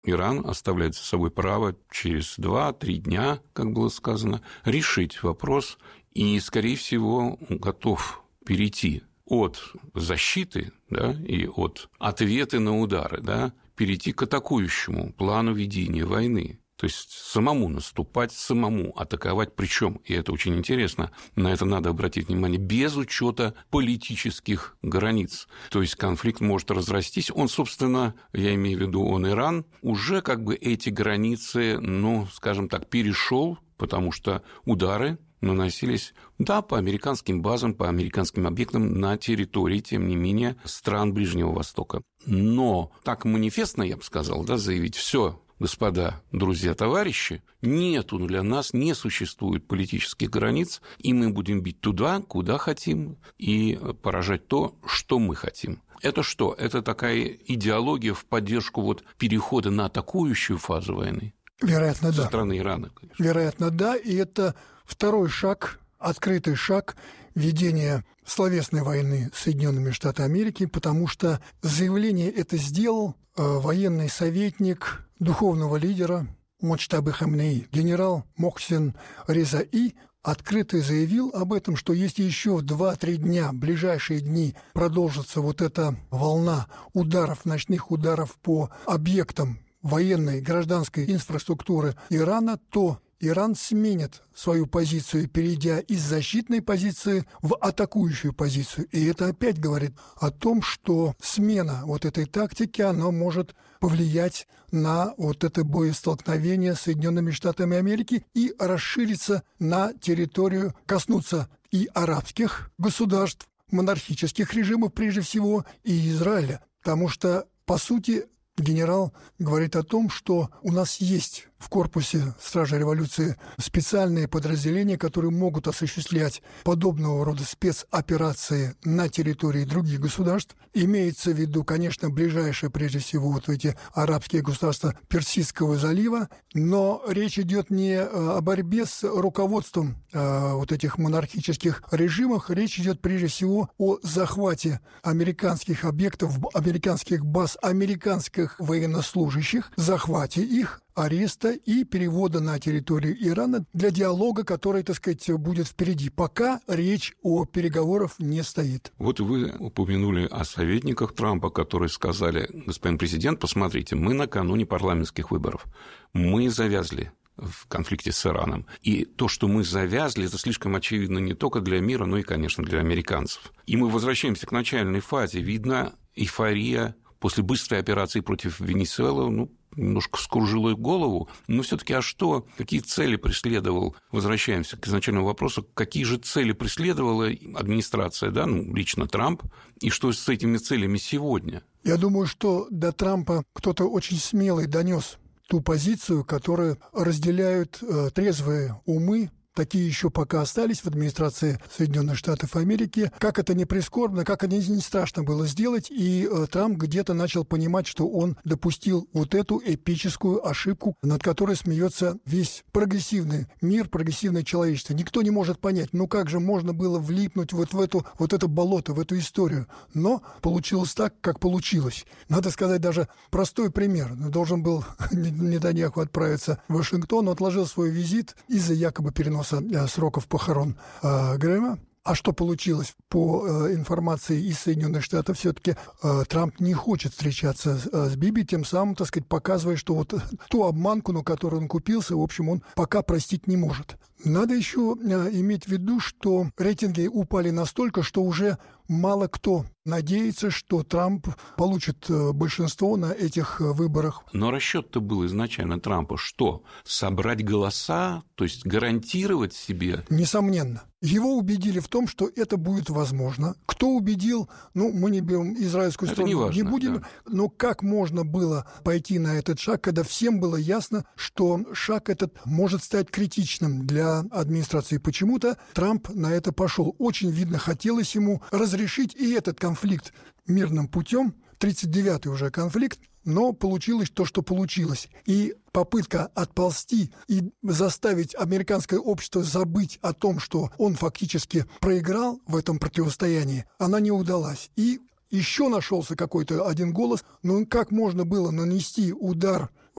Иран оставляет за собой право через 2-3 дня, как было сказано, решить вопрос и, скорее всего, готов перейти от защиты, да, и от ответа на удары, да, перейти к атакующему плану ведения войны. То есть самому наступать, самому атаковать, причем, и это очень интересно, на это надо обратить внимание, без учета политических границ. То есть конфликт может разрастись. Он, собственно, я имею в виду, Иран, уже как бы эти границы, скажем так, перешел, потому что удары наносились, да, по американским базам, по американским объектам на территории, тем не менее, стран Ближнего Востока. Но так манифестно, я бы сказал, да, заявить: все, господа, друзья, товарищи, нету для нас, не существует политических границ, и мы будем бить туда, куда хотим, и поражать то, что мы хотим. Это что? Это такая идеология в поддержку перехода на атакующую фазу войны? Вероятно, да. Со стороны Ирана, конечно. Вероятно, да, и это второй шаг, открытый шаг ведения словесной войны с Соединенными Штатами Америки, потому что заявление это сделал военный советник духовного лидера Муджтаба Хамнеи, генерал Мохсен Резаи, открыто заявил об этом, что если еще 2-3 дня, ближайшие дни, продолжится эта волна ударов, ночных ударов по объектам военной, гражданской инфраструктуры Ирана, то Иран сменит свою позицию, перейдя из защитной позиции в атакующую позицию. И это опять говорит о том, что смена этой тактики, она может повлиять на это боестолкновение с Соединенными Штатами Америки и расшириться на территорию, коснуться и арабских государств, монархических режимов прежде всего, и Израиля. Потому что, по сути, генерал говорит о том, что у нас есть в корпусе Стражи революции специальные подразделения, которые могут осуществлять подобного рода спецоперации на территории других государств. Имеется в виду, конечно, ближайшие, прежде всего, эти арабские государства Персидского залива, но речь идет не о борьбе с руководством этих монархических режимов, речь идет прежде всего о захвате американских объектов, американских баз, американских военнослужащих, захвате их, ареста и перевода на территорию Ирана для диалога, который, будет впереди. Пока речь о переговорах не стоит. Вы упомянули о советниках Трампа, которые сказали: господин президент, посмотрите, мы накануне парламентских выборов, мы завязли в конфликте с Ираном. И то, что мы завязли, это слишком очевидно не только для мира, но и, конечно, для американцев. И мы возвращаемся к начальной фазе. Видно, эйфория после быстрой операции против Венесуэлы, немножко вскружило голову, но все-таки что, какие цели преследовал, возвращаемся к изначальному вопросу, какие же цели преследовала администрация, лично Трамп, и что с этими целями сегодня? Я думаю, что до Трампа кто-то очень смелый донес ту позицию, которую разделяют трезвые умы, такие еще пока остались в администрации Соединенных Штатов Америки. Как это не прискорбно, как это не страшно было сделать, и Трамп где-то начал понимать, что он допустил эту эпическую ошибку, над которой смеется весь прогрессивный мир, прогрессивное человечество. Никто не может понять, как же можно было влипнуть в это болото, в эту историю. Но получилось так, как получилось. Надо сказать даже простой пример. Должен был Нетаньяху отправиться в Вашингтон, но отложил свой визит из-за якобы переноса сроков похорон Грэма. А что получилось? По информации из Соединенных Штатов, все-таки Трамп не хочет встречаться с Биби, тем самым, показывая, что ту обманку, на которую он купился, в общем, он пока простить не может. Надо еще иметь в виду, что рейтинги упали настолько, что уже мало кто надеется, что Трамп получит большинство на этих выборах. Но расчет-то был изначально Трампа что? Собрать голоса, то есть гарантировать себе? Несомненно. Его убедили в том, что это будет возможно. Кто убедил, мы не берем израильскую сторону, не будем. Да. Но как можно было пойти на этот шаг, когда всем было ясно, что шаг этот может стать критичным для администрации? Почему-то Трамп на это пошел. Очень видно, хотелось ему разрешить и этот конфликт мирным путем, 39-й уже конфликт, но получилось то, что получилось. И попытка отползти и заставить американское общество забыть о том, что он фактически проиграл в этом противостоянии, она не удалась. И еще нашелся какой-то один голос, как можно было нанести удар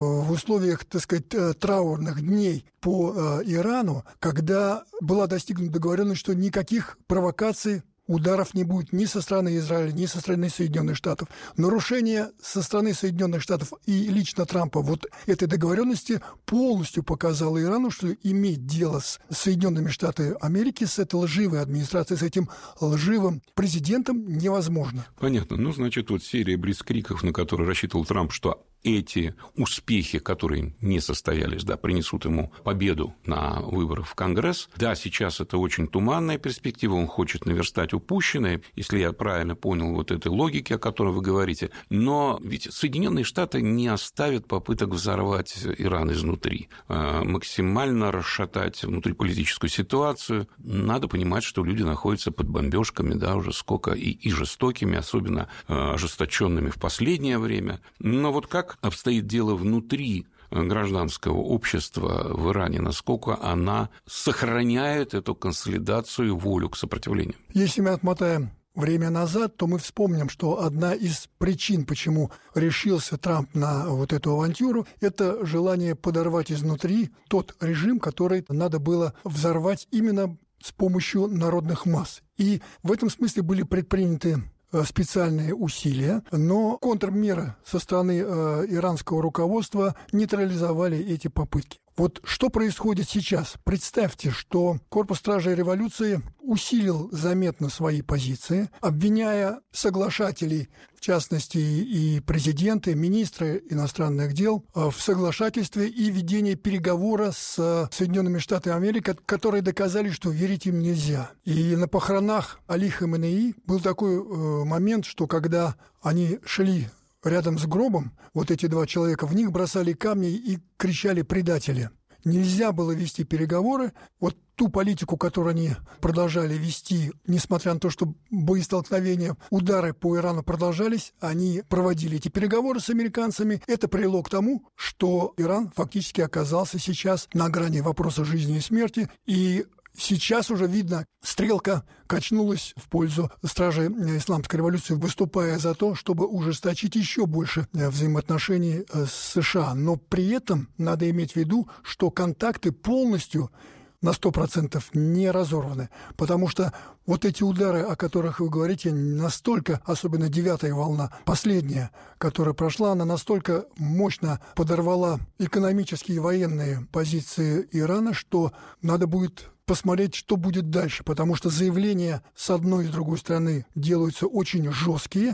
в условиях, так сказать, траурных дней по Ирану, когда была достигнута договоренность, что никаких провокаций, ударов не будет ни со стороны Израиля, ни со стороны Соединенных Штатов. Нарушение со стороны Соединенных Штатов и лично Трампа вот этой договоренности полностью показало Ирану, что иметь дело с Соединенными Штатами Америки, с этой лживой администрацией, с этим лживым президентом невозможно. Понятно. Ну, значит, вот серия блицкригов, на которые рассчитывал Трамп, что эти успехи, которые не состоялись, да, принесут ему победу на выборах в Конгресс. Да, сейчас это очень туманная перспектива, он хочет наверстать упущенное, если я правильно понял вот этой логики, о которой вы говорите. Но ведь Соединенные Штаты не оставят попыток взорвать Иран изнутри, максимально расшатать внутриполитическую ситуацию. Надо понимать, что люди находятся под бомбежками, да, уже сколько, и жестокими, особенно ожесточенными в последнее время. Но вот как обстоит дело внутри гражданского общества в Иране, насколько она сохраняет эту консолидацию и волю к сопротивлению? Если мы отмотаем время назад, то мы вспомним, что одна из причин, почему решился Трамп на вот эту авантюру, это желание подорвать изнутри тот режим, который надо было взорвать именно с помощью народных масс. И в этом смысле были предприняты специальные усилия, но контрмеры со стороны иранского руководства нейтрализовали эти попытки. Вот что происходит сейчас? Представьте, что Корпус Стражей Революции усилил заметно свои позиции, обвиняя соглашателей, в частности и президенты, министры иностранных дел, в соглашательстве и ведении переговора с Соединенными Штатами Америки, которые доказали, что верить им нельзя. И на похоронах Али Хаменеи был такой момент, что когда они шли рядом с гробом, вот эти два человека, в них бросали камни и кричали «предатели». Нельзя было вести переговоры. Вот ту политику, которую они продолжали вести, несмотря на то, что боестолкновения, удары по Ирану продолжались, они проводили эти переговоры с американцами. Это привело к тому, что Иран фактически оказался сейчас на грани вопроса жизни и смерти, и сейчас уже видно, стрелка качнулась в пользу стражей исламской революции, выступая за то, чтобы ужесточить еще больше взаимоотношений с США. Но при этом надо иметь в виду, что контакты полностью на 100% не разорваны, потому что вот эти удары, о которых вы говорите, настолько, особенно 9-я волна, последняя, которая прошла, она настолько мощно подорвала экономические и военные позиции Ирана, что надо будет посмотреть, что будет дальше, потому что заявления с одной и с другой стороны делаются очень жесткие,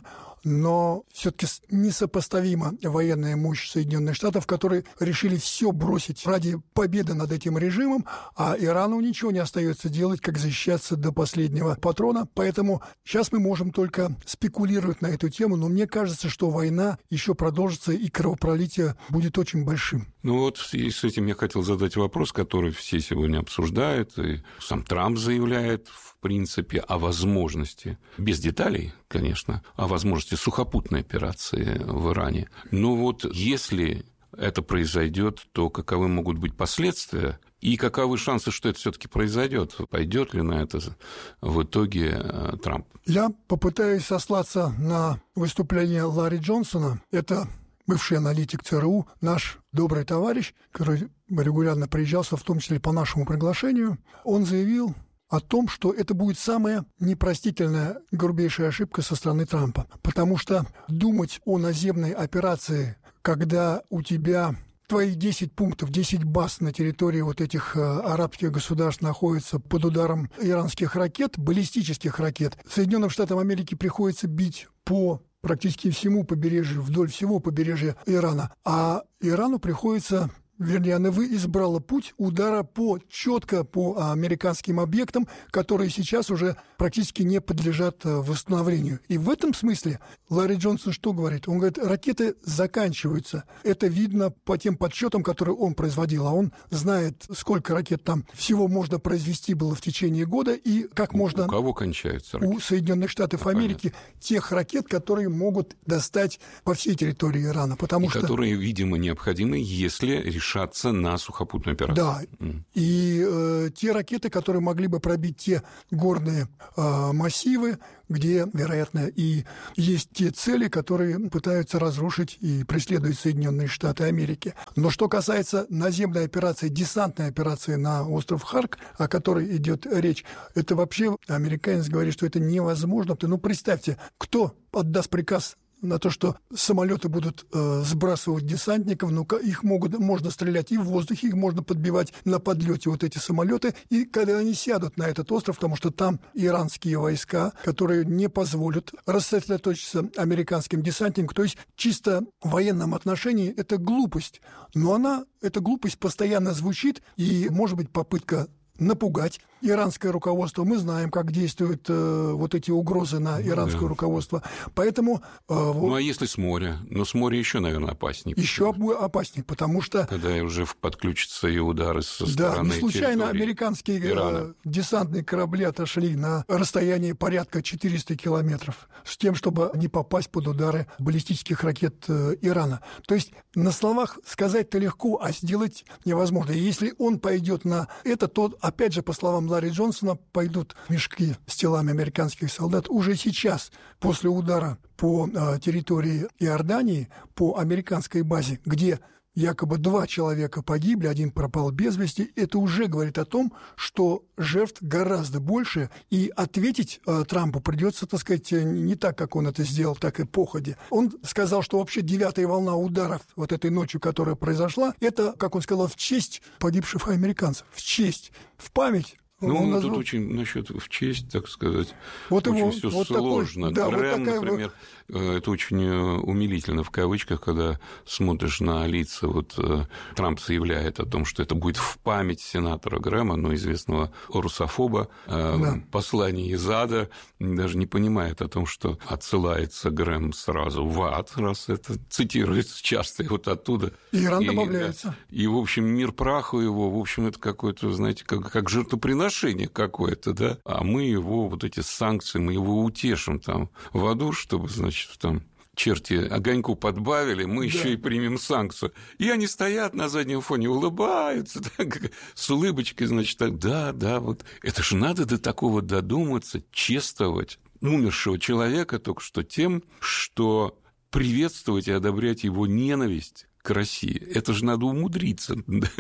но все-таки несопоставима военная мощь Соединенных Штатов, которые решили все бросить ради победы над этим режимом, а Ирану ничего не остается делать, как защищаться до последнего патрона. Поэтому сейчас мы можем только спекулировать на эту тему, но мне кажется, что война еще продолжится и кровопролитие будет очень большим. Ну вот с этим я хотел задать вопрос, который все сегодня обсуждают, и сам Трамп заявляет, в принципе, о возможности, без деталей, конечно, о возможности сухопутной операции в Иране. Но вот если это произойдет, то каковы могут быть последствия и каковы шансы, что это все-таки произойдет? Пойдет ли на это в итоге Трамп? Я попытаюсь сослаться на выступление Ларри Джонсона. Это бывший аналитик ЦРУ, наш добрый товарищ, который регулярно приезжался, в том числе по нашему приглашению. Он заявил о том, что это будет самая непростительная, грубейшая ошибка со стороны Трампа. Потому что думать о наземной операции, когда у тебя твои 10 пунктов, 10 баз на территории вот этих арабских государств находятся под ударом иранских ракет, баллистических ракет, Соединенным Штатам Америки приходится бить по практически всему побережью, вдоль всего побережья Ирана. А Ирану приходится, вернее, она избрала путь удара четко по американским объектам, которые сейчас уже практически не подлежат восстановлению. И в этом смысле Ларри Джонсон что говорит? Он говорит, ракеты заканчиваются. Это видно по тем подсчетам, которые он производил. А он знает, сколько ракет там всего можно произвести было в течение года и как можно... У кого кончаются ракеты? У Соединенных Штатов Америки тех ракет, которые могут достать по всей территории Ирана. Потому что... которые, видимо, необходимы, если решить решаться на сухопутную операцию. Да, и те ракеты, которые могли бы пробить те горные массивы, где, вероятно, и есть те цели, которые пытаются разрушить и преследуют Соединенные Штаты Америки. Но что касается наземной операции, десантной операции на остров Харк, о которой идет речь, это вообще, американец говорит, что это невозможно. Ну, представьте, кто отдаст приказ на то, что самолеты будут сбрасывать десантников, но их можно стрелять и в воздухе, их можно подбивать на подлете вот эти самолеты, и когда они сядут на этот остров, потому что там иранские войска, которые не позволят рассредоточиться американским десантникам, то есть чисто в военном отношении это глупость, но эта глупость постоянно звучит, и может быть попытка напугать иранское руководство. Мы знаем, как действуют вот эти угрозы на иранское руководство. Поэтому... Ну, а если с моря? Но с моря еще, наверное, опаснее. Еще опаснее, потому что... Когда уже подключатся и удары со стороны Да, не случайно территории американские Ирана. десантные корабли отошли на расстояние порядка 400 километров с тем, чтобы не попасть под удары баллистических ракет Ирана. То есть на словах сказать-то легко, а сделать невозможно. И если он пойдет на это, то, опять же, по словам Ларри Джонсона, пойдут мешки с телами американских солдат уже сейчас, после удара по территории Иордании, по американской базе, где якобы 2 человека погибли, 1 пропал без вести. Это уже говорит о том, что жертв гораздо больше, и ответить Трампу придется, так сказать, не так, как он это сделал, так и походе. Он сказал, что вообще 9-я волна ударов вот этой ночью, которая произошла, это, как он сказал, в честь погибших американцев, в честь, в память. Ну, тут очень насчет в честь, так сказать, вот очень его, все вот сложно. Такой, да, Грэм, вот такая например, это очень умилительно в кавычках, когда смотришь на лица, вот Трамп заявляет о том, что это будет в память сенатора Грэма, ну, известного русофоба, да. послание из ада, даже не понимает о том, что отсылается Грэм сразу в ад, раз это цитируется часто, и вот оттуда. И Иран добавляется. И, в общем, мир праху его, в общем, это какое-то, знаете, как жертвоприношение какое-то, да, а мы его, вот эти санкции, мы его утешим там в аду, чтобы, значит, там черти огоньку подбавили, мы еще и примем санкцию. И они стоят на заднем фоне, улыбаются, так, с улыбочкой, значит, так, да, вот это же надо до такого додуматься, чествовать умершего человека только что тем, что приветствовать и одобрять его ненависть к России. Это же надо умудриться.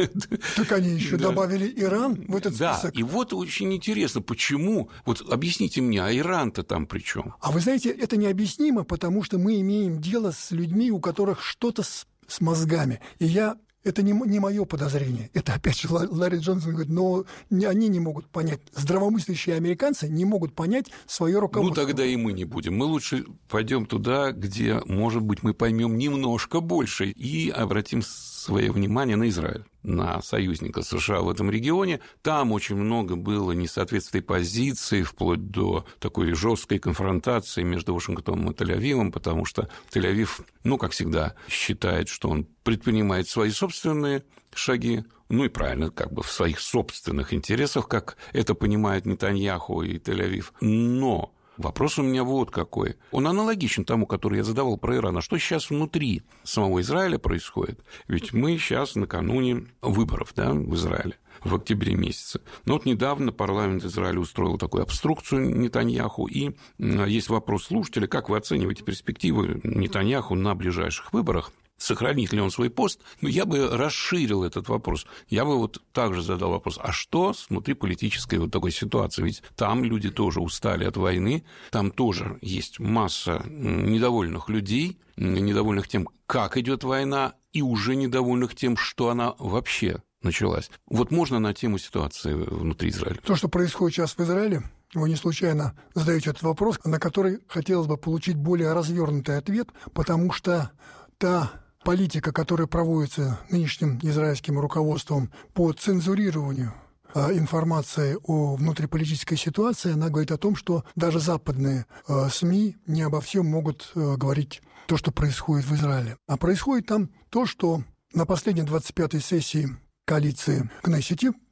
Так они еще добавили Иран в этот список. Да, и вот очень интересно, почему... Вот объясните мне, а Иран-то там при чем? А вы знаете, это необъяснимо, потому что мы имеем дело с людьми, у которых что-то с мозгами. И это не мое подозрение. Это, опять же, Ларри Джонсон говорит, но они не могут понять. Здравомыслящие американцы не могут понять свое руководство. Ну, тогда и мы не будем. Мы лучше пойдем туда, где, может быть, мы поймем немножко больше и обратим свое внимание на Израиль, на союзника США в этом регионе. Там очень много было несоответствий позиций, вплоть до такой жесткой конфронтации между Вашингтоном и Тель-Авивом, потому что Тель-Авив, ну, как всегда, считает, что он предпринимает свои собственные шаги, ну и правильно, как бы в своих собственных интересах, как это понимают Нетаньяху и Тель-Авив. Но вопрос у меня вот какой. Он аналогичен тому, который я задавал про Иран. А что сейчас внутри самого Израиля происходит? Ведь мы сейчас накануне выборов, да, в Израиле в октябре месяце. Но вот недавно парламент Израиля устроил такую обструкцию Нетаньяху, и есть вопрос слушателя, как вы оцениваете перспективы Нетаньяху на ближайших выборах? Сохранит ли он свой пост? Но я бы расширил этот вопрос. Я бы вот также задал вопрос, а что с внутриполитической вот такой ситуации? Ведь там люди тоже устали от войны, там тоже есть масса недовольных людей, недовольных тем, как идет война, и уже недовольных тем, что она вообще началась. Вот можно на тему ситуации внутри Израиля? То, что происходит сейчас в Израиле, вы не случайно задаете этот вопрос, на который хотелось бы получить более развернутый ответ, потому что та политика, которая проводится нынешним израильским руководством по цензурированию информации о внутриполитической ситуации, она говорит о том, что даже западные СМИ не обо всем могут говорить то, что происходит в Израиле. А происходит там то, что на последней 25-й сессии коалиции в Кнессете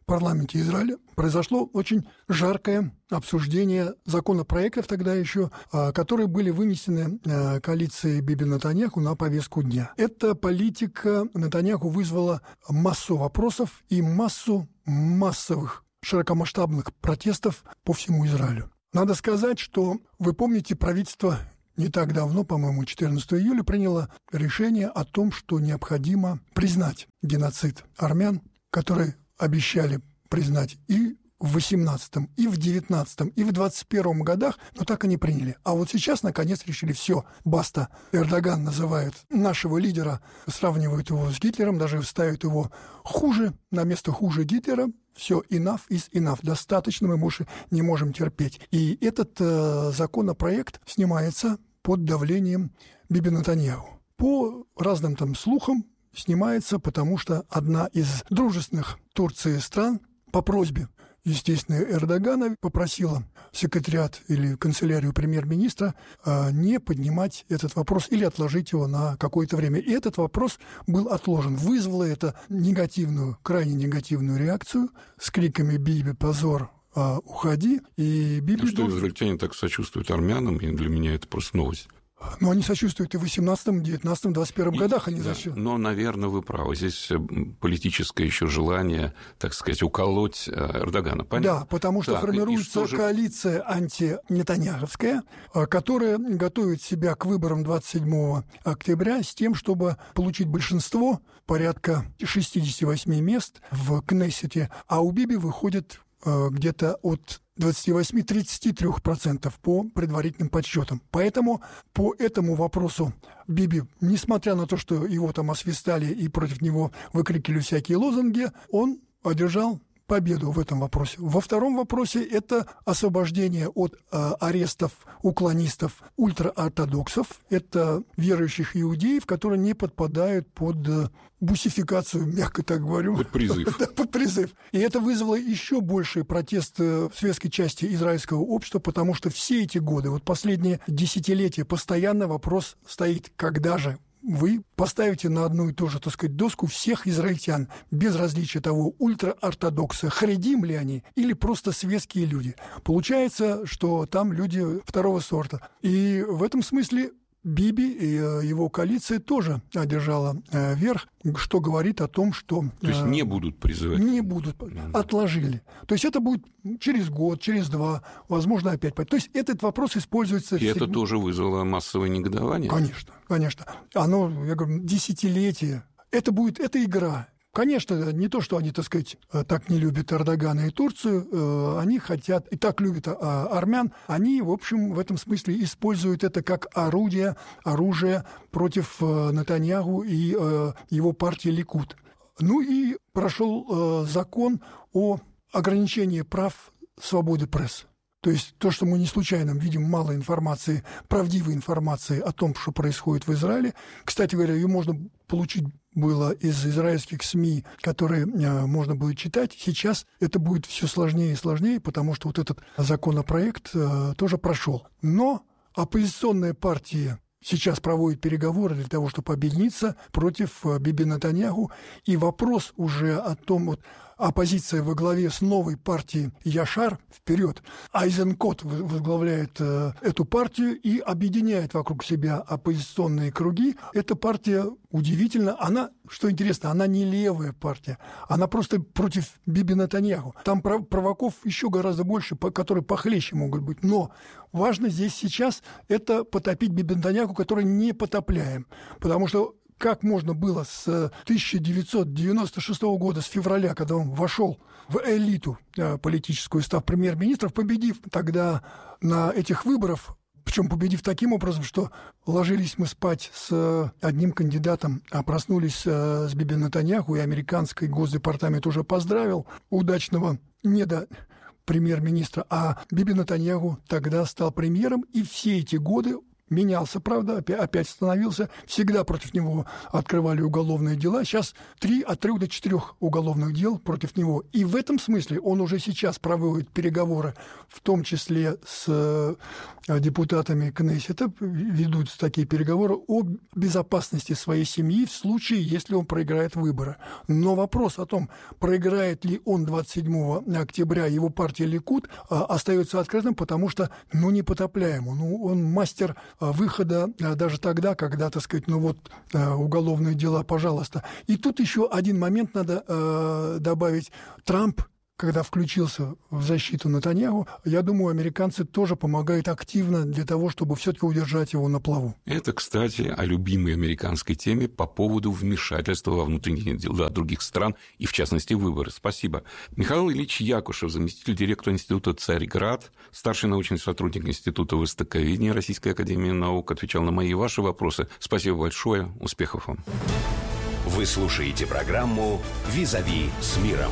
парламенте Израиля произошло очень жаркое обсуждение законопроектов тогда еще, которые были вынесены коалицией Биби Нетаньяху на повестку дня. Эта политика Нетаньяху вызвала массу вопросов и массу массовых широкомасштабных протестов по всему Израилю. Надо сказать, что, вы помните, правительство не так давно, по-моему, 14 июля, приняло решение о том, что необходимо признать геноцид армян, которые обещали признать и в 18-м, и в 19-м, и в 21-м годах, но так и не приняли. А вот сейчас, наконец, решили все, баста. Эрдоган называет нашего лидера, сравнивают его с Гитлером, даже ставят его хуже, на место хуже Гитлера. Все, enough is enough, достаточно, мы больше не можем терпеть. И этот законопроект снимается под давлением Биби Нетаньяху. По разным там слухам снимается, потому что одна из дружественных Турции стран по просьбе, естественно, Эрдогана попросила секретариат или канцелярию премьер-министра не поднимать этот вопрос или отложить его на какое-то время. И этот вопрос был отложен. Вызвало это крайне негативную реакцию с криками «Биби, позор! Уходи!» И Биби... что израильтяне так сочувствуют армянам, и для меня это просто новость. Но они сочувствуют и в 18-м, 19-м, 21-м годах. Они но, наверное, вы правы. Здесь политическое еще желание, так сказать, уколоть Эрдогана. Понятно? Да, потому что формируется коалиция антинетаньяховская, которая готовит себя к выборам 27 октября с тем, чтобы получить большинство, порядка 68 мест в Кнессете, а у Биби выходит где-то от 28-33% по предварительным подсчетам. Поэтому по этому вопросу Биби, несмотря на то, что его там освистали и против него выкрикивали всякие лозунги, он одержал победу в этом вопросе. Во втором вопросе это освобождение от арестов уклонистов, ультраортодоксов. Это верующих иудеев, которые не подпадают под бусификацию, мягко так говорю. Под призыв. Под призыв. И это вызвало еще больший протест в светской части израильского общества, потому что все эти годы, вот последние десятилетия, постоянно вопрос стоит, когда же вы поставите на одну и ту же, так сказать, доску всех израильтян, без различия того, ультраортодоксы, харидим ли они, или просто светские люди. Получается, что там люди второго сорта. И в этом смысле Биби и его коалиция тоже одержала верх, что говорит о том, что... То есть не будут призывать? Не будут, отложили. То есть это будет через год, через два, возможно, опять. То есть этот вопрос используется... И это тоже вызвало массовое негодование? Конечно, конечно. Оно, я говорю, десятилетие. Это игра. Конечно, не то, что они, так сказать, так не любят Эрдогана и Турцию, они хотят, и так любят армян, они, в общем, в этом смысле используют это как оружие против Нетаньяху и его партии Ликуд. Ну и прошел закон о ограничении прав свободы прессы. То есть то, что мы не случайно видим мало информации, правдивой информации о том, что происходит в Израиле. Кстати говоря, ее можно получить было из израильских СМИ, которые можно было читать. Сейчас это будет все сложнее и сложнее, потому что вот этот законопроект тоже прошел. Но оппозиционные партии сейчас проводят переговоры для того, чтобы объединиться против Биби Нетаньяху. И вопрос уже о том, вот, оппозиция во главе с новой партией Яшар вперед. Айзенкот возглавляет эту партию и объединяет вокруг себя оппозиционные круги. Эта партия удивительно, она, что интересно, она не левая партия, она просто против Биби Нетаньяху. Там провоков еще гораздо больше, которые похлеще могут быть. Но важно здесь сейчас это потопить Биби Нетаньяху, который не потопляем. Потому что как можно было с 1996 года, с февраля, когда он вошел в элиту политическую, став премьер-министром, победив тогда на этих выборах, причем победив таким образом, что ложились мы спать с одним кандидатом, а проснулись с Биби Нетаньяху, и американский госдепартамент уже поздравил удачного премьер-министра, а Биби Нетаньяху тогда стал премьером, и все эти годы менялся, правда, опять становился. Всегда против него открывали уголовные дела. Сейчас от 3 до 4 уголовных дел против него. И в этом смысле он уже сейчас проводит переговоры, в том числе с депутатами Кнессета, ведутся такие переговоры о безопасности своей семьи в случае, если он проиграет выборы. Но вопрос о том, проиграет ли он 27 октября его партия Ликуд, остается открытым, потому что, непотопляемо. Он мастер выхода даже тогда, когда, так сказать, уголовные дела, пожалуйста. И тут еще один момент надо добавить. Трамп, когда включился в защиту Нетаньяху, я думаю, американцы тоже помогают активно для того, чтобы все-таки удержать его на плаву. Это, кстати, о любимой американской теме по поводу вмешательства во внутренние дела других стран и, в частности, выборы. Спасибо. Михаил Ильич Якушев, заместитель директора Института «Царьград», старший научный сотрудник Института востоковедения Российской академии наук, отвечал на мои и ваши вопросы. Спасибо большое. Успехов вам. Вы слушаете программу «Визави с миром».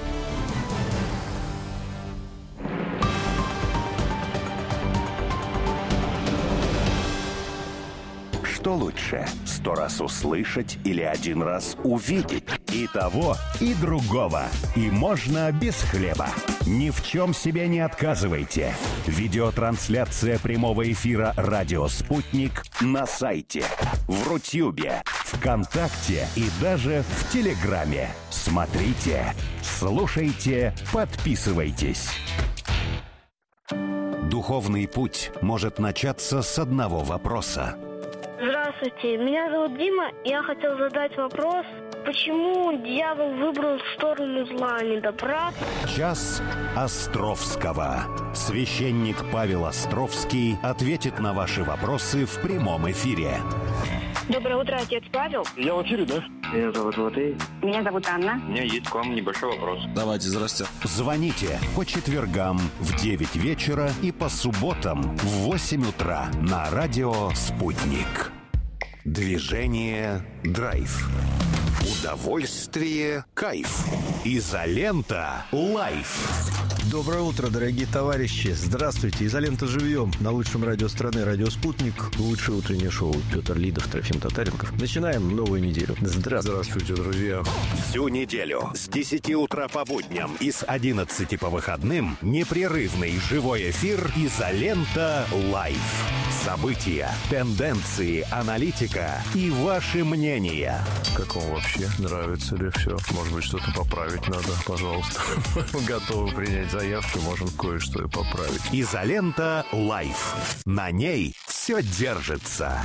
Что лучше, 100 раз услышать или 1 раз увидеть? И того, и другого. И можно без хлеба. Ни в чем себе не отказывайте. Видеотрансляция прямого эфира «Радио Спутник» на сайте, в Рутюбе, ВКонтакте и даже в Телеграме. Смотрите, слушайте, подписывайтесь. Духовный путь может начаться с одного вопроса. Здравствуйте, меня зовут Дима. Я хотел задать вопрос, почему дьявол выбрал сторону зла, а не добра? Час Островского. Священник Павел Островский ответит на ваши вопросы в прямом эфире. Доброе утро, отец Павел. Я в эфире, да? Меня зовут Матвей. Меня зовут Анна. У меня есть к вам небольшой вопрос. Давайте, здрасте. Звоните по четвергам в 9 вечера и по субботам в 8 утра на радио «Спутник». Движение «Драйв». Удовольствие «Кайф». Изолента «Лайф». Доброе утро, дорогие товарищи. Здравствуйте. Изолента живьем. На лучшем радио страны «Радио Спутник». Лучшее утреннее шоу. Петр Лидов, Трофим Татаренков. Начинаем новую неделю. Здравствуйте, друзья. Всю неделю с 10 утра по будням и с 11 по выходным непрерывный живой эфир «Изолента Лайф». События, тенденции, аналитика и ваши мнения. Как вам вообще? Нравится ли все? Может быть, что-то поправить надо? Пожалуйста. Готовы принять заявки, можем кое-что и поправить. «Изолента Лайф». На ней все держится.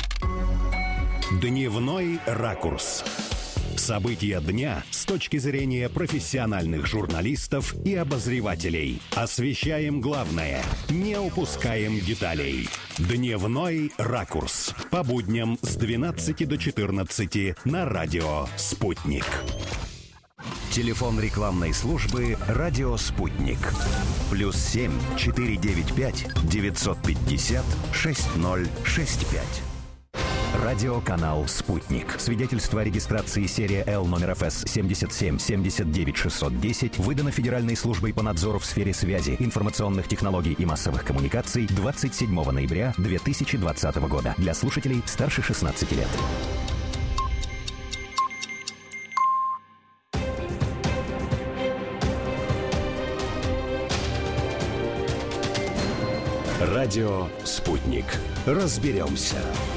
Дневной ракурс. События дня с точки зрения профессиональных журналистов и обозревателей. Освещаем главное, не упускаем деталей. Дневной ракурс. По будням с 12 до 14 на радио «Спутник». Телефон рекламной службы «Радио Спутник». +7 495 950 6065. Радиоканал «Спутник». Свидетельство о регистрации серия Л номер ФС 77 79 610 выдано Федеральной службой по надзору в сфере связи, информационных технологий и массовых коммуникаций 27 ноября 2020 года. Для слушателей старше 16 лет. Радио «Спутник». Разберемся.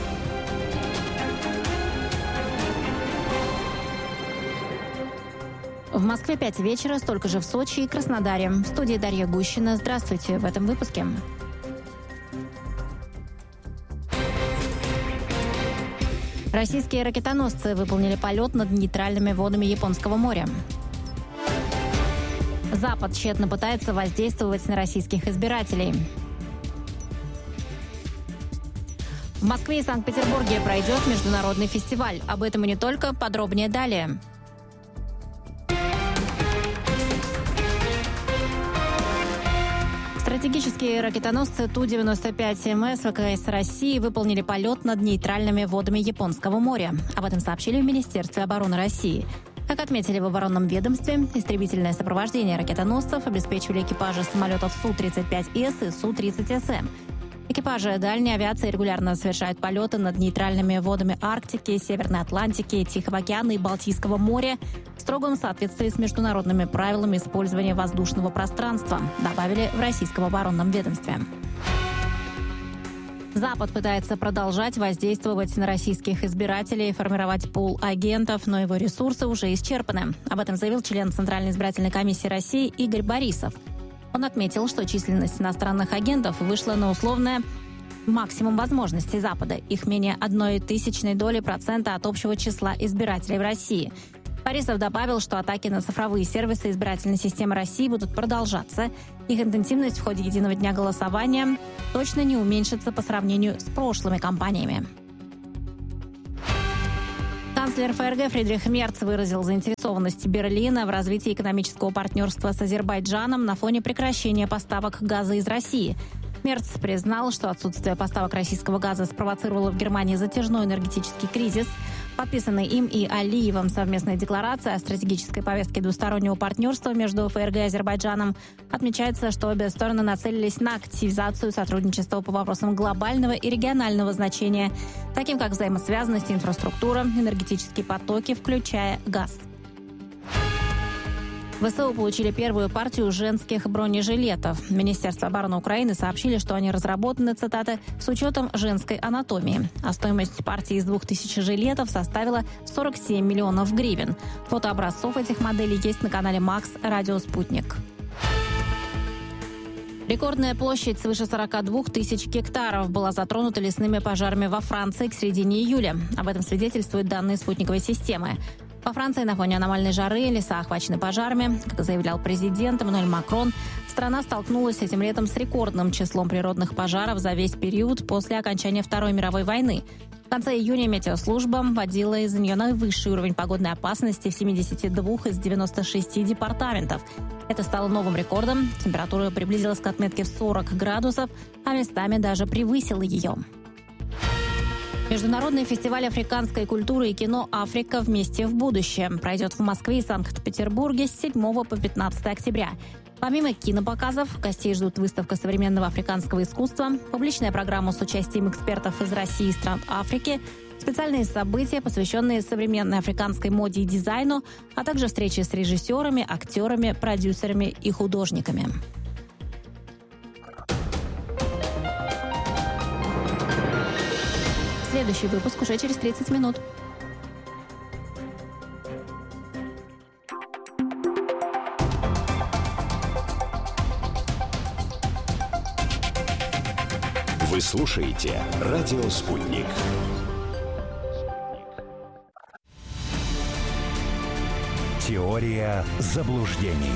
В Москве 5 вечера, столько же в Сочи и Краснодаре. В студии Дарья Гущина. Здравствуйте в этом выпуске. Российские ракетоносцы выполнили полет над нейтральными водами Японского моря. Запад тщетно пытается воздействовать на российских избирателей. В Москве и Санкт-Петербурге пройдет международный фестиваль. Об этом и не только. Подробнее далее. Стратегические ракетоносцы Ту-95МС ВКС России выполнили полет над нейтральными водами Японского моря. Об этом сообщили в Министерстве обороны России. Как отметили в оборонном ведомстве, истребительное сопровождение ракетоносцев обеспечивали экипажи самолетов Су-35С и Су-30СМ. Экипажи дальней авиации регулярно совершают полеты над нейтральными водами Арктики, Северной Атлантики, Тихого океана и Балтийского моря в строгом соответствии с международными правилами использования воздушного пространства, добавили в российском оборонном ведомстве. Запад пытается продолжать воздействовать на российских избирателей, формировать пул агентов, но его ресурсы уже исчерпаны. Об этом заявил член Центральной избирательной комиссии России Игорь Борисов. Он отметил, что численность иностранных агентов вышла на условное максимум возможностей Запада. Их менее 0,01% от общего числа избирателей в России. Борисов добавил, что атаки на цифровые сервисы избирательной системы России будут продолжаться. Их интенсивность в ходе единого дня голосования точно не уменьшится по сравнению с прошлыми кампаниями. Канцлер ФРГ Фридрих Мерц выразил заинтересованность Берлина в развитии экономического партнерства с Азербайджаном на фоне прекращения поставок газа из России. Мерц признал, что отсутствие поставок российского газа спровоцировало в Германии затяжной энергетический кризис. Подписанная им и Алиевым совместная декларация о стратегической повестке двустороннего партнерства между ФРГ и Азербайджаном отмечается, что обе стороны нацелились на активизацию сотрудничества по вопросам глобального и регионального значения, таким как взаимосвязанность, инфраструктура, энергетические потоки, включая газ. ВСУ получили первую партию женских бронежилетов. Министерство обороны Украины сообщили, что они разработаны, цитата, с учетом женской анатомии. А стоимость партии из 2000 жилетов составила 47 миллионов гривен. Фото образцов этих моделей есть на канале Макс Радио Спутник. Рекордная площадь свыше 42 тысяч гектаров была затронута лесными пожарами во Франции к середине июля. Об этом свидетельствуют данные спутниковой системы. Во Франции на фоне аномальной жары леса охвачены пожарами. Как заявлял президент Эммануэль Макрон, страна столкнулась этим летом с рекордным числом природных пожаров за весь период после окончания Второй мировой войны. В конце июня метеослужба вводила из-за нее наивысший уровень погодной опасности в 72 из 96 департаментов. Это стало новым рекордом. Температура приблизилась к отметке в 40 градусов, а местами даже превысила ее. Международный фестиваль африканской культуры и кино «Африка. Вместе в будущее» пройдет в Москве и Санкт-Петербурге с 7 по 15 октября. Помимо кинопоказов, гостей ждут выставка современного африканского искусства, публичная программа с участием экспертов из России и стран Африки, специальные события, посвященные современной африканской моде и дизайну, а также встречи с режиссерами, актерами, продюсерами и художниками. Следующий выпуск уже через 30 минут. Вы слушаете «Радио Спутник». Теория заблуждений.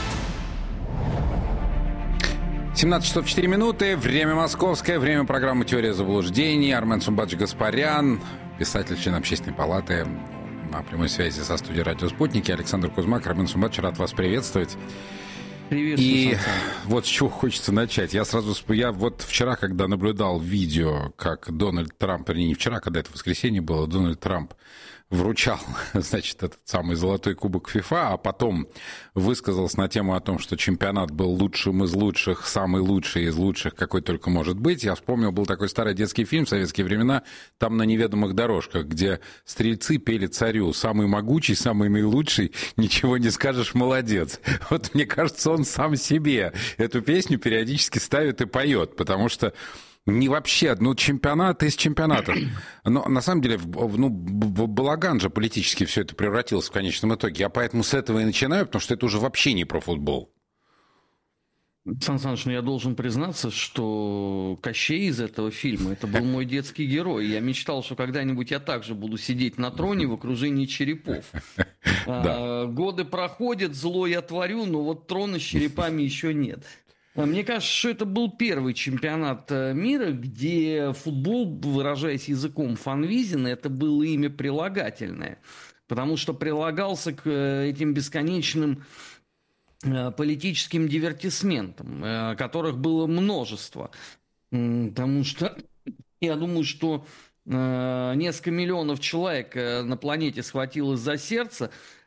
17 часов 4 минуты, время московское, время программы «Теория заблуждений». Армен Сумбадж-Гаспарян, писатель, член Общественной палаты, на прямой связи со студией «Радио Спутник». Александр Кузьмак. Армен Сумбадж, рад вас приветствовать. Приветствую. И вот с чего хочется начать. Я вот вчера, когда наблюдал видео, как Дональд Трамп, вернее, не вчера, когда это воскресенье было, Дональд Трамп вручал, значит, этот самый золотой кубок ФИФА, а потом высказался на тему о том, что чемпионат был лучшим из лучших, самый лучший из лучших, какой только может быть. Я вспомнил, был такой старый детский фильм в советские времена, там на неведомых дорожках, где стрельцы пели царю: самый могучий, самый наилучший, ничего не скажешь, молодец. Вот мне кажется, он сам себе эту песню периодически ставит и поет, потому что не вообще, чемпионат из чемпионатов. Но на самом деле, в балаган же политически все это превратилось в конечном итоге. Я поэтому с этого и начинаю, потому что это уже вообще не про футбол. Сан Саныч, я должен признаться, что Кощей из этого фильма, это был мой детский герой. Я мечтал, что когда-нибудь я также буду сидеть на троне в окружении черепов. Годы проходят, зло я творю, но вот трона с черепами еще нет. Мне кажется, что это был первый чемпионат мира, где футбол, выражаясь языком Фанвизина, это было имя прилагательное. Потому что прилагался к этим бесконечным политическим дивертисментам, которых было множество. Потому что я думаю, что несколько миллионов человек на планете схватилось за сердце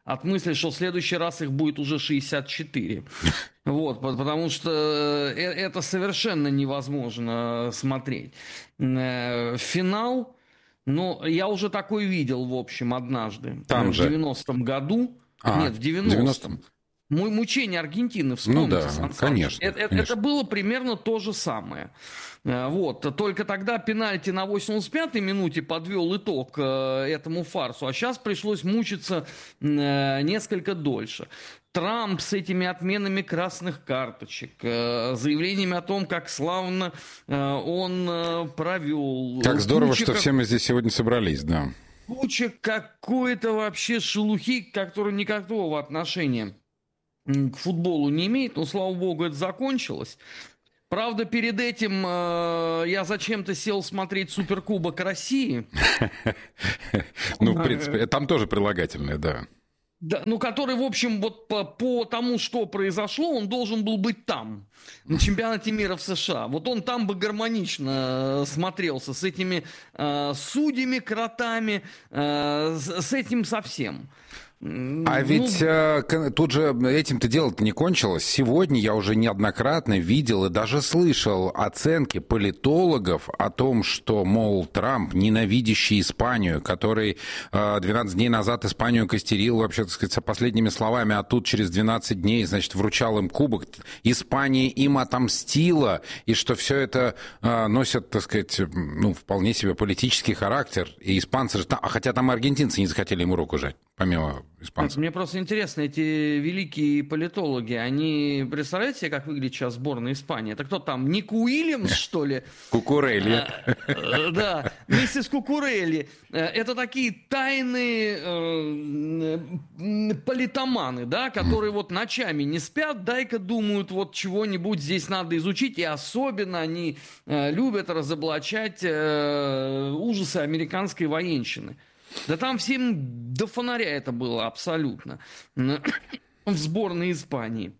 от мысли, что в следующий раз их будет уже 64. Вот, потому что это совершенно невозможно смотреть. Финал, ну, я уже такой видел, в общем, однажды. Там в же. 90-м году. Нет, в 90-м. Мучение Аргентины, вспомните. Ну да, конечно, Это было примерно то же самое. Вот. Только тогда пенальти на 85-й минуте подвел итог этому фарсу, а сейчас пришлось мучиться несколько дольше. Трамп с этими отменами красных карточек, заявлениями о том, как славно он провел. Как здорово, что все мы здесь сегодня собрались, да. Куча какой-то вообще шелухи, которая никакого отношения к футболу не имеет, но, слава богу, это закончилось. Правда, перед этим я зачем-то сел смотреть Суперкубок России. Ну, в принципе, там тоже прилагательное, да. Да, ну, который, в общем, вот по тому, что произошло, он должен был быть там, на чемпионате мира в США. Вот он там бы гармонично смотрелся с этими судьями, кротами, с этим совсем. А ведь тут же этим-то дело-то не кончилось. Сегодня я уже неоднократно видел и даже слышал оценки политологов о том, что, мол, Трамп, ненавидящий Испанию, который 12 дней назад Испанию костерил, вообще, так сказать, со последними словами, а тут через 12 дней, значит, вручал им кубок, Испания им отомстила, и что все это носит, так сказать, ну, вполне себе политический характер. И испанцы же, хотя там и аргентинцы не захотели ему руку жать, помимо испанцев. Мне просто интересно, эти великие политологи, они, представляете себе, как выглядит сейчас сборная Испании? Это кто там, Ник Уильямс, что ли? Кукурелли. Да, миссис Кукурелли. Это такие тайные политоманы, да, которые вот ночами не спят, дай-ка думают, вот чего-нибудь здесь надо изучить, и особенно они любят разоблачать ужасы американской военщины. Да там всем до фонаря это было абсолютно. В сборной Испании.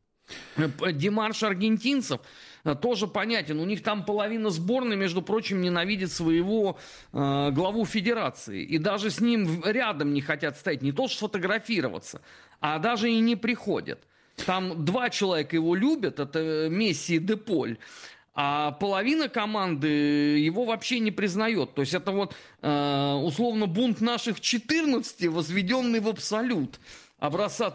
Демарш аргентинцев тоже понятен. У них там половина сборной, между прочим, ненавидит своего главу федерации. И даже с ним рядом не хотят стоять. Не то что сфотографироваться, а даже и не приходят. Там 2 человека его любят. Это Месси и Деполь. А половина команды его вообще не признает. То есть это вот условно бунт наших 14, возведенный в абсолют образца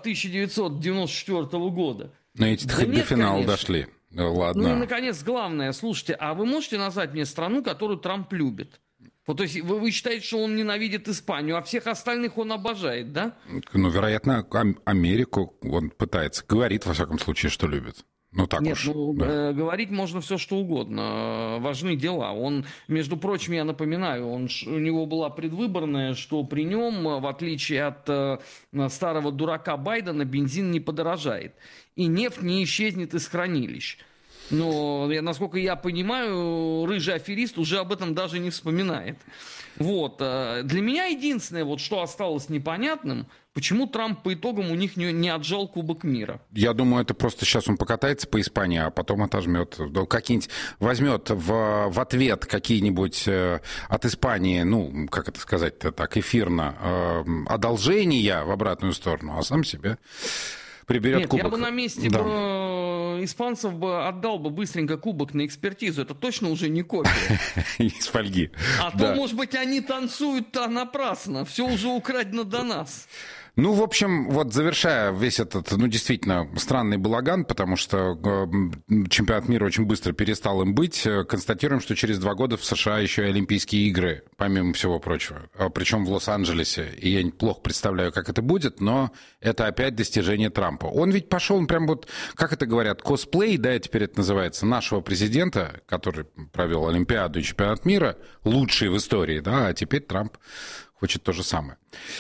1994 года. Но эти да хоть нет, до финала конечно. дошли. Ладно. Ну и, наконец, главное, слушайте, а вы можете назвать мне страну, которую Трамп любит? Вот, то есть вы считаете, что он ненавидит Испанию, а всех остальных он обожает, да? Ну, вероятно, Америку он пытается. Говорит, во всяком случае, что любит. Ну, так Нет, уж. да. Говорить можно все, что угодно. Важны дела. Он, между прочим, я напоминаю, у него была предвыборная, что при нем, в отличие от старого дурака Байдена, бензин не подорожает. И нефть не исчезнет из хранилищ. Но, насколько я понимаю, рыжий аферист уже об этом даже не вспоминает. Вот. Для меня единственное, вот, что осталось непонятным, почему Трамп по итогам у них не отжал Кубок мира. Я думаю, это просто сейчас он покатается по Испании, а потом отожмет. Какие-нибудь возьмет в ответ какие-нибудь от Испании, ну, как это сказать-то так, эфирно, одолжения в обратную сторону, а сам себе приберет кубок. Я бы на месте испанцев отдал бы быстренько кубок на экспертизу. Это точно уже не копия. Из фольги. А то, может быть, они танцуют-то напрасно. Все уже украдено до нас. Ну, в общем, вот завершая весь этот, ну, действительно, странный балаган, потому что чемпионат мира очень быстро перестал им быть, констатируем, что через 2 года в США еще и Олимпийские игры, помимо всего прочего, причем в Лос-Анджелесе. И я плохо представляю, как это будет, но это опять достижение Трампа. Он ведь пошел, он прям вот, как это говорят, косплей, да, теперь это называется, нашего президента, который провел Олимпиаду и чемпионат мира, лучший в истории, да, а теперь Трамп хочет то же самое.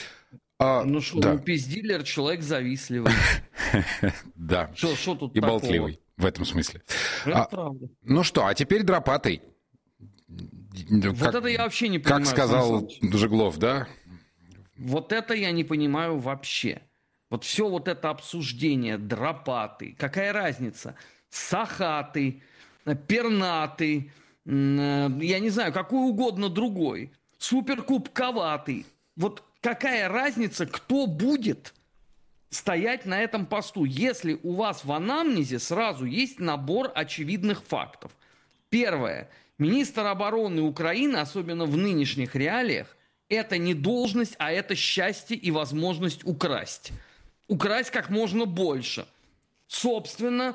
Ну что, да. Пиздилер, человек завистливый. Да. Что тут и такого? Болтливый в этом смысле. Это правда. Ну что, а теперь дропатый. Вот это я вообще не понимаю. Как сказал Жиглов, да? Вот это я не понимаю вообще. Вот все вот это обсуждение, дропатый. Какая разница? Сахатый, пернатый, я не знаю, какой угодно другой. Суперкубковатый. Вот какая разница, кто будет стоять на этом посту, если у вас в анамнезе сразу есть набор очевидных фактов. Первое. Министр обороны Украины, особенно в нынешних реалиях, это не должность, а это счастье и возможность украсть. Украсть как можно больше. Собственно,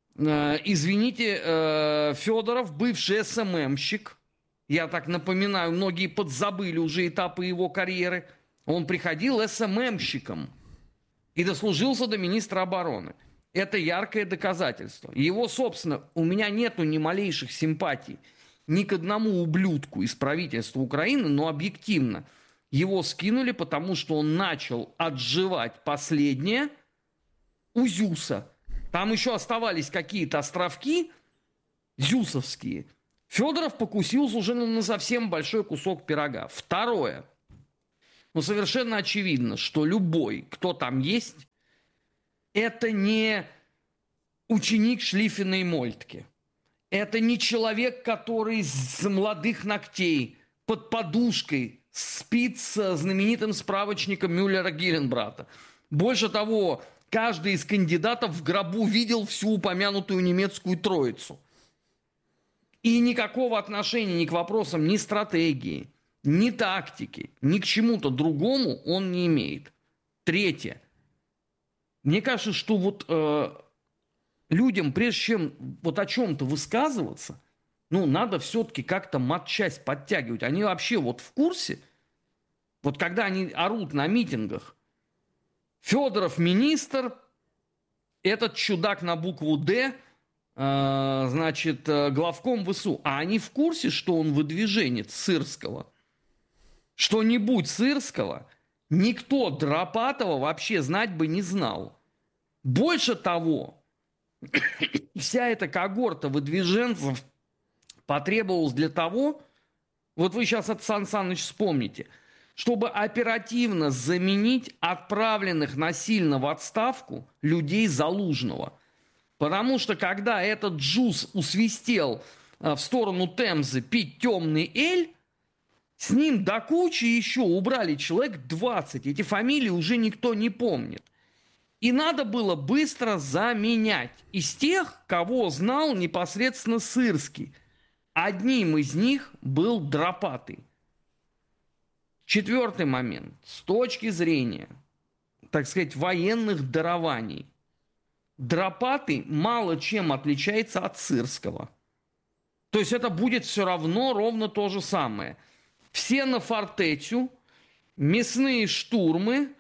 извините, Федоров, бывший СММщик, я так напоминаю, многие подзабыли уже этапы его карьеры, он приходил СММщиком и дослужился до министра обороны. Это яркое доказательство. Его, собственно, у меня нету ни малейших симпатий ни к одному ублюдку из правительства Украины, но объективно его скинули, потому что он начал отживать последнее у Зюса. Там еще оставались какие-то островки зюсовские. Федоров покусился уже на совсем большой кусок пирога. Второе. Совершенно очевидно, что любой, кто там есть, это не ученик Шлиффена и Мольтке. Это не человек, который с молодых ногтей под подушкой спит с знаменитым справочником Мюллера-Гилленбрата. Больше того, каждый из кандидатов в гробу видел всю упомянутую немецкую троицу. И никакого отношения ни к вопросам ни стратегии, ни тактики, ни к чему-то другому он не имеет. Третье. Мне кажется, что людям, прежде чем о чем-то высказываться, надо все-таки как-то матчасть подтягивать. Они вообще в курсе, когда они орут на митингах, Федоров министр, этот чудак на букву «Д», главком ВСУ. А они в курсе, что он выдвиженец Сырского? Что-нибудь Сырского никто Дропатова вообще знать бы не знал. Больше того, вся эта когорта выдвиженцев потребовалась для того, вы сейчас это, Сан Саныч, вспомните, чтобы оперативно заменить отправленных насильно в отставку людей Залужного. Потому что когда этот Джуз усвистел в сторону Темзы пить темный эль, с ним до кучи еще убрали человек 20. Эти фамилии уже никто не помнит. И надо было быстро заменять из тех, кого знал непосредственно Сырский. Одним из них был Дропатый. Четвертый момент. С точки зрения, так сказать, военных дарований, Дропатый мало чем отличается от Сырского. То есть это будет все равно ровно то же самое. Все на фортецю, мясные штурмы,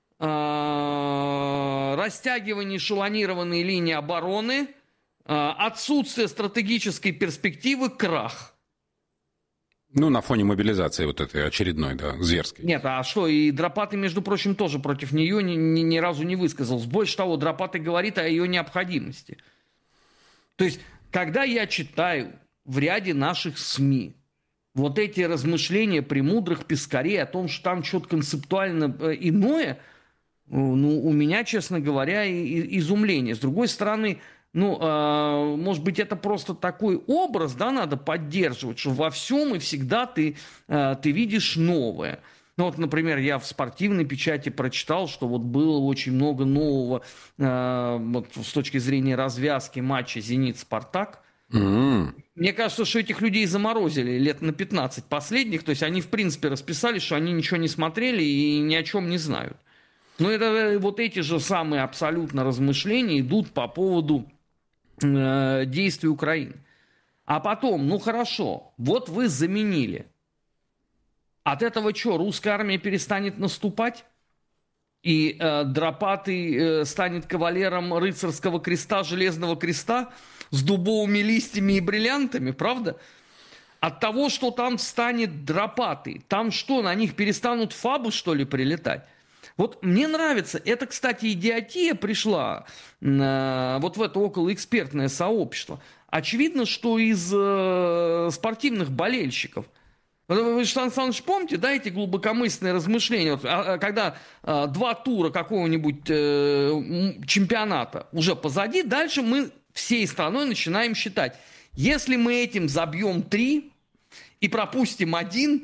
растягивание эшелонированной линии обороны, отсутствие стратегической перспективы, крах. На фоне мобилизации этой очередной, зверской. Нет, а что, и Дропатый, между прочим, тоже против нее ни разу не высказался. Больше того, Дропатый говорит о ее необходимости. То есть, когда я читаю в ряде наших СМИ эти размышления премудрых пескарей о том, что там что-то концептуально иное, у меня, честно говоря, изумление. С другой стороны, может быть, это просто такой образ, надо поддерживать, что во всем и всегда ты видишь новое. Например, я в спортивной печати прочитал, что было очень много нового с точки зрения развязки матча «Зенит-Спартак». Мне кажется, что этих людей заморозили лет на 15 последних, то есть они, в принципе, расписали, что они ничего не смотрели и ни о чем не знают. Но это эти же самые абсолютно размышления идут по поводу действий Украины. А потом, хорошо, вы заменили. От этого что, русская армия перестанет наступать? И Дропатый станет кавалером рыцарского креста, железного креста с дубовыми листьями и бриллиантами, правда? От того, что там станет Дропатый, там что, на них перестанут фабы, что ли, прилетать? Мне нравится, это, кстати, идиотия пришла в это околоэкспертное сообщество. Очевидно, что из спортивных болельщиков. Вы, Сан Саныч, помните, эти глубокомысленные размышления, когда 2 тура какого-нибудь чемпионата уже позади, дальше мы всей страной начинаем считать, если мы этим забьем 3 и пропустим 1,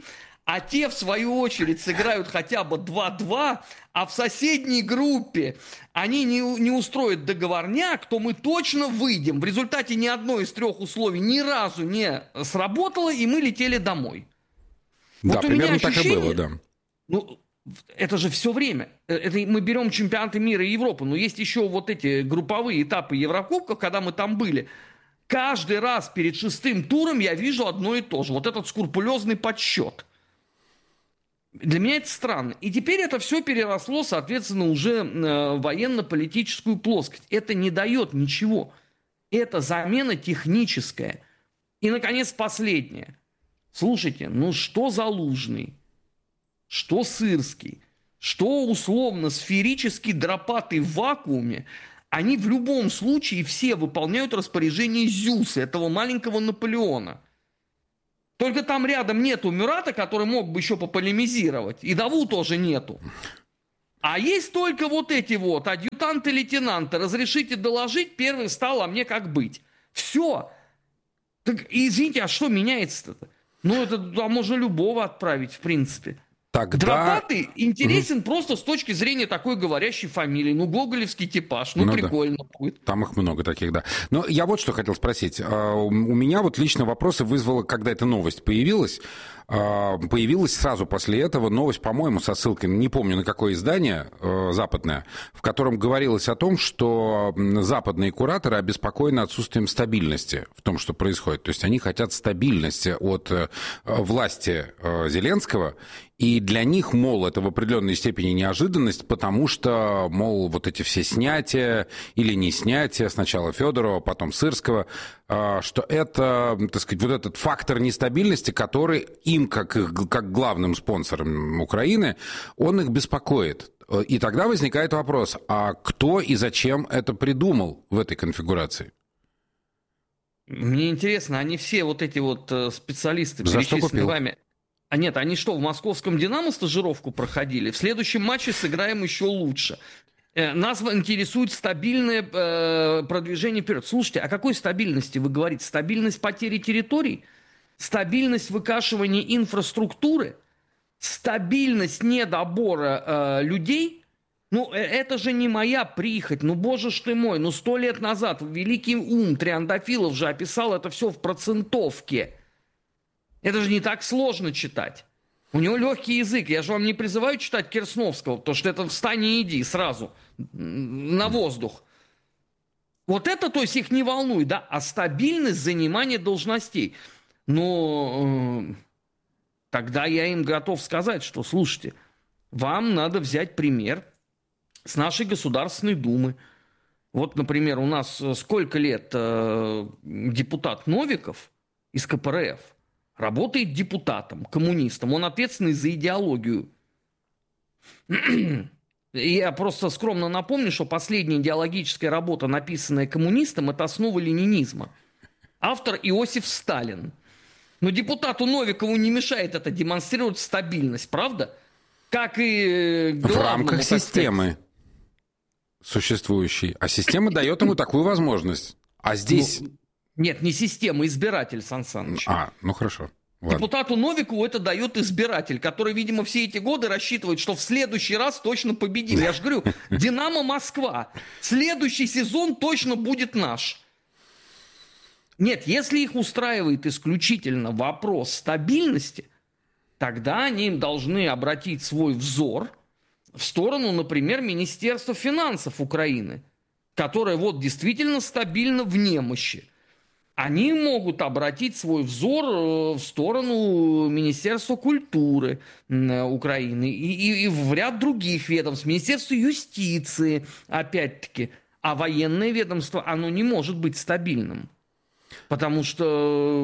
а те, в свою очередь, сыграют хотя бы 2-2, а в соседней группе они не устроят договорняк, то мы точно выйдем. В результате ни одно из 3 условий ни разу не сработало, и мы летели домой. Да, вот примерно так и было, да. Ну, это же все время. Это мы берем чемпионаты мира и Европы, но есть еще вот эти групповые этапы Еврокубков, когда мы там были. Каждый раз перед 6-м туром я вижу одно и то же. Вот этот скрупулезный подсчет. Для меня это странно. И теперь это все переросло, соответственно, уже в военно-политическую плоскость. Это не дает ничего. Это замена техническая. И, наконец, последнее. Слушайте, ну что Залужный, что Сырский, что условно сферически дропатый в вакууме, они в любом случае все выполняют распоряжение Зюса, этого маленького Наполеона. Только там рядом нету Мюрата, который мог бы еще пополемизировать. И Даву тоже нету. А есть только вот эти вот адъютанты-лейтенанты. Разрешите доложить, первый встал, а мне как быть? Все. Так, извините, а что меняется-то? Ну, это туда можно любого отправить, в принципе. Тогда... Дропатый интересен просто с точки зрения такой говорящей фамилии. Ну, гоголевский типаж, ну прикольно да. Будет. Там их много таких, да. Но я вот что хотел спросить. У меня вот лично вопросы вызвало, когда эта новость появилась. Появилась сразу после этого новость, по-моему, со ссылкой, не помню, на какое издание западное, в котором говорилось о том, что западные кураторы обеспокоены отсутствием стабильности в том, что происходит. То есть они хотят стабильности от власти Зеленского, и для них, мол, это в определенной степени неожиданность, потому что, мол, вот эти все снятия или не снятия, сначала Федорова, потом Сырского, что это, так сказать, вот этот фактор нестабильности, который им, как главным спонсором Украины, он их беспокоит. И тогда возникает вопрос, а кто и зачем это придумал в этой конфигурации? Мне интересно, они все вот эти вот специалисты, перечисленные вами... А нет, они что, в московском «Динамо» стажировку проходили? В следующем матче сыграем еще лучше. Нас интересует стабильное продвижение вперед. Слушайте, о какой стабильности вы говорите? Стабильность потери территорий? Стабильность выкашивания инфраструктуры? Стабильность недобора людей? Ну, это же не моя прихоть. Ну, боже ж ты мой. Ну, 100 лет назад великий ум Триандафилов же описал это все в процентовке. Это же не так сложно читать. У него легкий язык. Я же вам не призываю читать Керсновского, потому что это встань и иди сразу на воздух. Вот это, то есть, их не волнует, да? А стабильность занимания должностей. Но тогда я им готов сказать, что, слушайте, вам надо взять пример с нашей Государственной Думы. Вот, например, у нас сколько лет депутат Новиков из КПРФ работает депутатом, коммунистом. Он ответственный за идеологию. Я просто скромно напомню, что последняя идеологическая работа, написанная коммунистом, это «Основа ленинизма». Автор Иосиф Сталин. Но депутату Новикову не мешает это демонстрировать стабильность, правда? Как и главному, в рамках системы существующей. А система дает ему такую возможность. А здесь... Нет, не система, избиратель, Сан Саныч. Ну хорошо. Ладно. Депутату Новикову это дает избиратель, который, видимо, все эти годы рассчитывает, что в следующий раз точно победим. Я же говорю, «Динамо Москва». Следующий сезон точно будет наш. Нет, если их устраивает исключительно вопрос стабильности, тогда они должны обратить свой взор в сторону, например, Министерства финансов Украины, которое вот действительно стабильно в немощи. Они могут обратить свой взор в сторону Министерства культуры Украины и в ряд других ведомств, Министерства юстиции, опять-таки. А военное ведомство, оно не может быть стабильным. Потому что,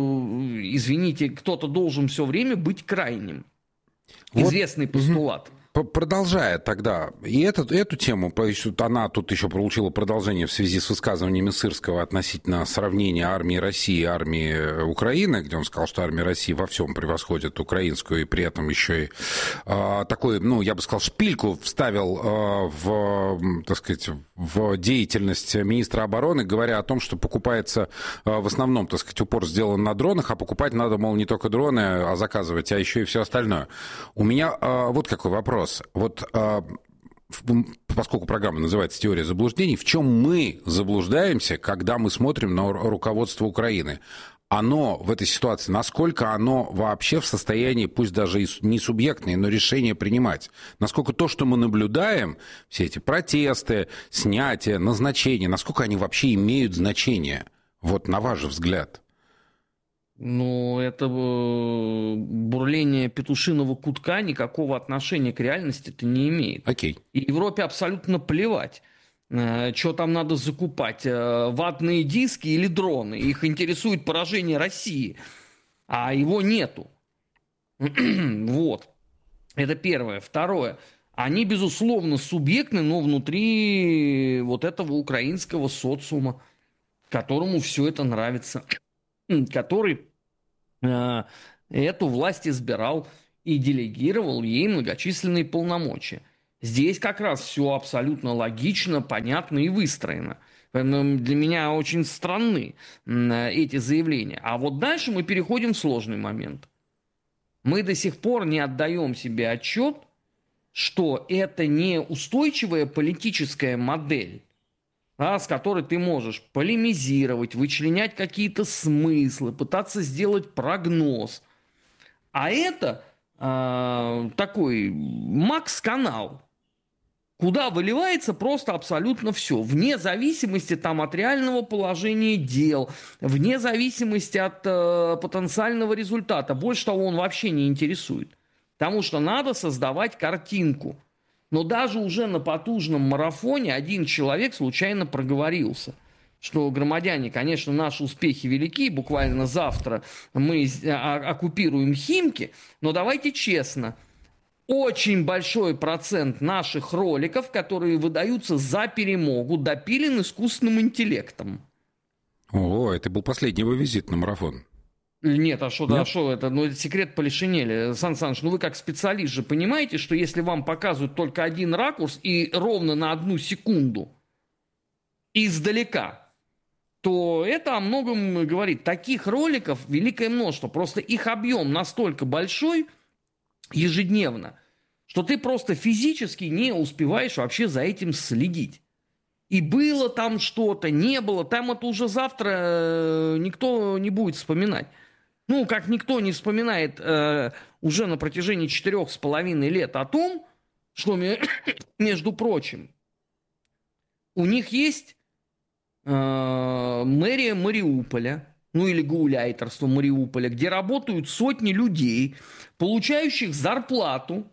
извините, кто-то должен все время быть крайним. Вот. Известный постулат. продолжая тогда, и эту тему, она тут еще получила продолжение в связи с высказываниями Сырского относительно сравнения армии России и армии Украины, где он сказал, что армия России во всем превосходит украинскую, и при этом еще и такой, я бы сказал, шпильку вставил так сказать, в деятельность министра обороны, говоря о том, что покупается в основном, так сказать, упор сделан на дронах, а покупать надо, мол, не только дроны, а заказывать, а еще и все остальное. У меня вот какой вопрос. Вот поскольку программа называется «Теория заблуждений», в чем мы заблуждаемся, когда мы смотрим на руководство Украины? Оно в этой ситуации, насколько оно вообще в состоянии, пусть даже и не субъектное, но решение принимать? Насколько то, что мы наблюдаем, все эти протесты, снятия, назначения, насколько они вообще имеют значение? Вот на ваш взгляд. Это бурление петушиного кутка никакого отношения к реальности-то не имеет. Окей. И Европе абсолютно плевать, что там надо закупать, ватные диски или дроны. Их интересует поражение России, а его нету. Вот. Это первое. Второе. Они, безусловно, субъектны, но внутри вот этого украинского социума, которому все это нравится, который эту власть избирал и делегировал ей многочисленные полномочия. Здесь как раз все абсолютно логично, понятно и выстроено. Поэтому для меня очень странны эти заявления. А вот дальше мы переходим в сложный момент. Мы до сих пор не отдаем себе отчет, что это не устойчивая политическая модель, с которой ты можешь полемизировать, вычленять какие-то смыслы, пытаться сделать прогноз. А это такой Макс-канал, куда выливается просто абсолютно все, вне зависимости там, от реального положения дел, вне зависимости от потенциального результата. Больше того, он вообще не интересует. Потому что надо создавать картинку. Но даже уже на потужном марафоне один человек случайно проговорился, что, громадяне, конечно, наши успехи велики, буквально завтра мы оккупируем Химки, но давайте честно, очень большой процент наших роликов, которые выдаются за перемогу, допилен искусственным интеллектом. О, это был последний его визит на марафон. Нет, это? Это секрет Полишинеля. Сан Саныч, вы как специалист же понимаете, что если вам показывают только один ракурс и ровно на 1 секунду издалека, то это о многом говорит. Таких роликов великое множество. Просто их объем настолько большой ежедневно, что ты просто физически не успеваешь вообще за этим следить. И было там что-то, не было, там это уже завтра никто не будет вспоминать. Как никто не вспоминает уже на протяжении 4,5 лет о том, что, между прочим, у них есть мэрия Мариуполя, или гауляйтерство Мариуполя, где работают сотни людей, получающих зарплату.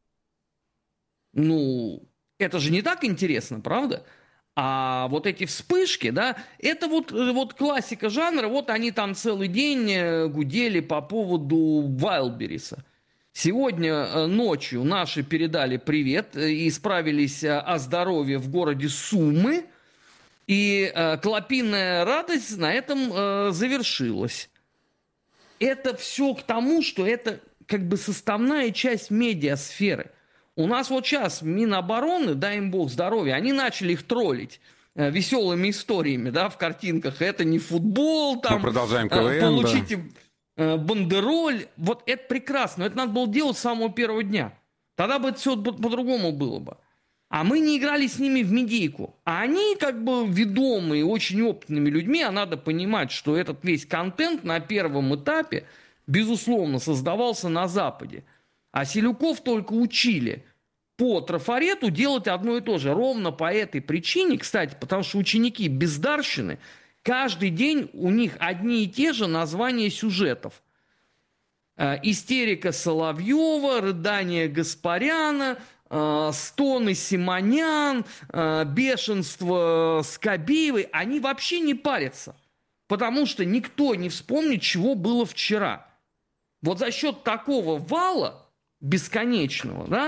Это же не так интересно, правда? А вот эти вспышки, это вот классика жанра, вот они там целый день гудели по поводу Вайлдберриса. Сегодня ночью наши передали привет и справились о здоровье в городе Сумы, и клопиная радость на этом завершилась. Это все к тому, что это как бы составная часть медиасферы. У нас вот сейчас Минобороны, дай им бог здоровья, они начали их троллить веселыми историями, в картинках. Это не футбол, там, мы продолжаем КВН, получите бандероль. Вот это прекрасно, это надо было делать с самого первого дня. Тогда бы это все по-другому было бы. А мы не играли с ними в медийку. А они как бы ведомые, очень опытными людьми, а надо понимать, что этот весь контент на первом этапе, безусловно, создавался на Западе. А селюков только учили по трафарету делать одно и то же. Ровно по этой причине, кстати, потому что ученики бездарщины, каждый день у них одни и те же названия сюжетов. Истерика Соловьева, рыдание Гаспаряна, стоны Симонян, бешенство Скобеевой. Они вообще не парятся, потому что никто не вспомнит, чего было вчера. Вот за счет такого вала бесконечного,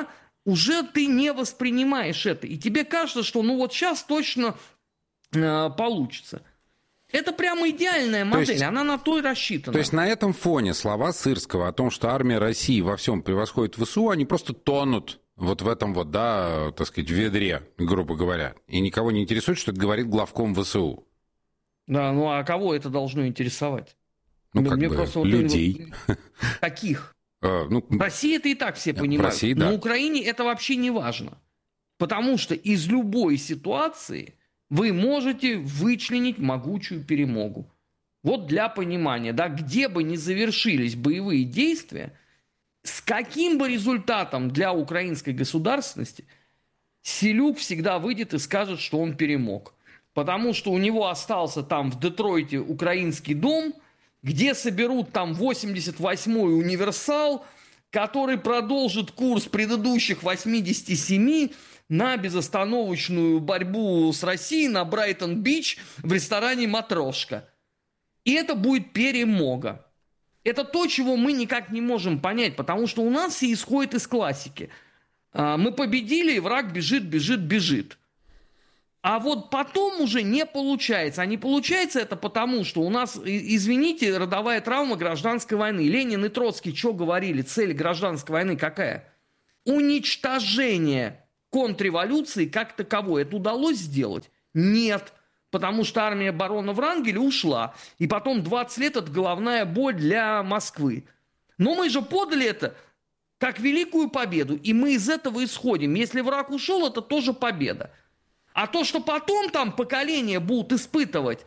уже ты не воспринимаешь это. И тебе кажется, что ну вот сейчас точно получится. Это прямо идеальная модель, она на то и рассчитана. То есть на этом фоне слова Сырского о том, что армия России во всем превосходит ВСУ, они просто тонут вот в этом вот, да, так сказать, ведре, грубо говоря. И никого не интересует, что это говорит главком ВСУ. Да, ну а кого это должно интересовать? Ну, как бы, людей. Каких? В России это и так все понимают. В России, да. На Украине это вообще не важно. Потому что из любой ситуации вы можете вычленить могучую перемогу. Вот для понимания, да, где бы ни завершились боевые действия, с каким бы результатом для украинской государственности, Селюк всегда выйдет и скажет, что он перемог. Потому что у него остался там в Детройте украинский дом, где соберут там 88-й универсал, который продолжит курс предыдущих 87 на безостановочную борьбу с Россией на Брайтон-Бич в ресторане «Матрошка». И это будет перемога. Это то, чего мы никак не можем понять, потому что у нас все исходит из классики. Мы победили, и враг бежит, бежит, бежит. А вот потом уже не получается. А не получается это потому, что у нас, извините, родовая травма гражданской войны. Ленин и Троцкий что говорили? Цель гражданской войны какая? Уничтожение контрреволюции как таковой. Это удалось сделать? Нет. Потому что армия барона Врангеля ушла. И потом 20 лет это головная боль для Москвы. Но мы же подали это как великую победу. И мы из этого исходим. Если враг ушел, это тоже победа. А то, что потом там поколения будут испытывать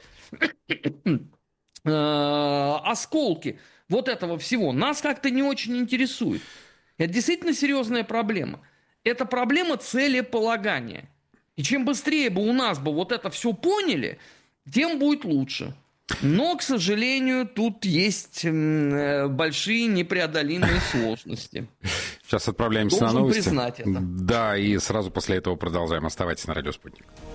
осколки вот этого всего, нас как-то не очень интересует. Это действительно серьезная проблема. Это проблема целеполагания. И чем быстрее бы у нас бы вот это все поняли, тем будет лучше. Но, к сожалению, тут есть большие непреодолимые сложности. Сейчас отправляемся на новости. Должен признать это. Да, и сразу после этого продолжаем. Оставайтесь на Радио Спутник.